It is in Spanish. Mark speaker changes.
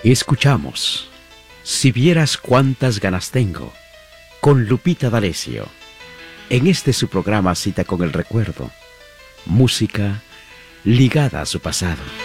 Speaker 1: Escuchamos Si vieras cuántas ganas tengo, con Lupita D'Alessio. En este su programa Cita con el Recuerdo, música ligada a su pasado.